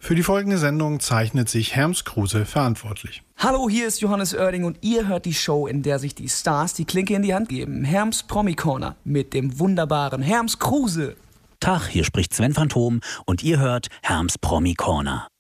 Für die folgende Sendung zeichnet sich Herms Kruse verantwortlich. Hallo, hier ist Johannes Oerding und ihr hört die Show, in der sich die Stars die Klinke in die Hand geben. Herms Promi Corner mit dem wunderbaren Herms Kruse. Tag, hier spricht Sven Phantom und ihr hört Herms Promi Corner.